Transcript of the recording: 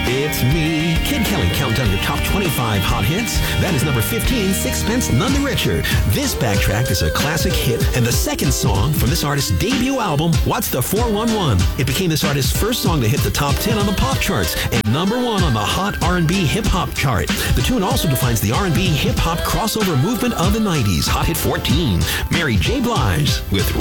It's me, Kid Kelly, counting down your top 25 hot hits. That is number 15, Sixpence None the Richer. This backtrack is a classic hit and the second song from this artist's debut album, What's the 411? It became this artist's first song to hit the top 10 on the pop charts and number 1 on the hot R&B hip-hop chart. The tune also defines the R&B hip-hop crossover movement of the 90s. Hot hit 14, Mary J. Blige with